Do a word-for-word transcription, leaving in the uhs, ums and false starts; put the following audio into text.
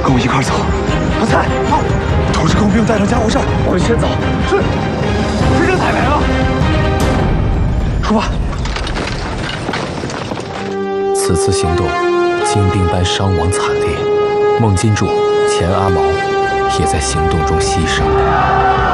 跟我一块走。 不在，好， 通知工兵带上家伙事。 我们先走。是，是这太美了。出发。 此次行动，精兵班伤亡惨烈，孟金柱、钱阿毛也在行动中牺牲。